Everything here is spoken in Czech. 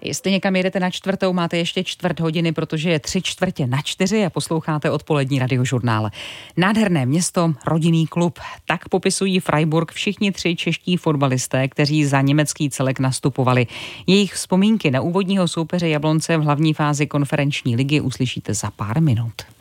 Jestli někam jedete na čtvrtou, máte ještě čtvrt hodiny, protože je 3/4 a posloucháte odpolední radiožurnál. Nádherné město, rodinný klub. Tak popisují Freiburg všichni 3 čeští fotbalisté, kteří za německý celek nastupovali. Jejich vzpomínky na úvodního soupeře Jablonce v hlavní fázi konferenční ligy uslyšíte za pár minut.